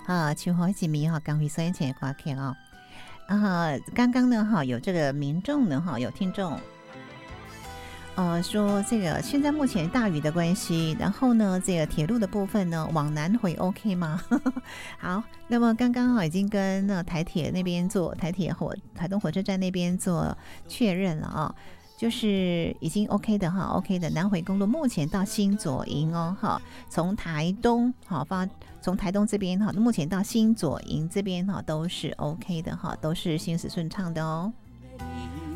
像好几名刚回收前的歌曲刚刚呢有这个民众呢有听众说这个现在目前大雨的关系，然后呢这个铁路的部分呢往南回 OK 吗？好，那么刚刚已经跟台铁那边做台东火车站那边做确认了就是已经 OK 的OK 的南回公路目前到新左营从台东从台东这边目前到新左营这边都是 OK 的都是行驶顺畅的